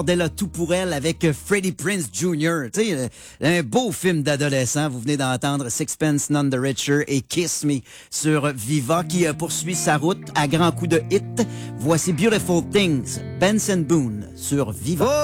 Bordella tout pour elle avec Freddie Prinze Jr. Tu sais, un beau film d'adolescent. Vous venez d'entendre Sixpence None the Richer et Kiss Me sur Viva qui poursuit sa route à grands coups de hit. Voici Beautiful Things, Benson Boone sur Viva.